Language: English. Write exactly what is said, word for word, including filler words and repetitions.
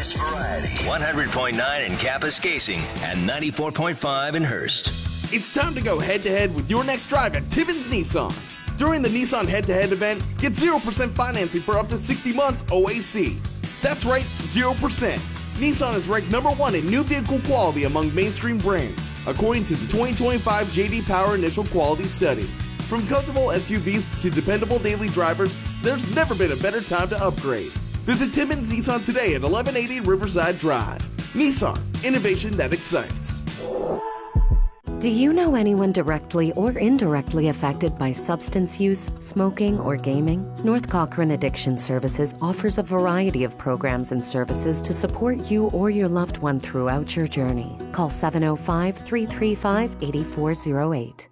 biggest variety. one hundred point nine in Kapuskasing and ninety-four point five in Hearst. It's time to go head-to-head with your next drive at Timmins Nissan. During the Nissan head-to-head event, get zero percent financing for up to sixty months O A C. That's right, zero percent. Nissan is ranked number one in new vehicle quality among mainstream brands, according to the twenty twenty-five J D Power Initial Quality Study. From comfortable S U Vs to dependable daily drivers, there's never been a better time to upgrade. Visit Timmins Nissan today at eleven eighty Riverside Drive. Nissan, innovation that excites. Do you know anyone directly or indirectly affected by substance use, smoking, or gaming? North Cochrane Addiction Services offers a variety of programs and services to support you or your loved one throughout your journey. Call seven oh five, three three five, eight four oh eight.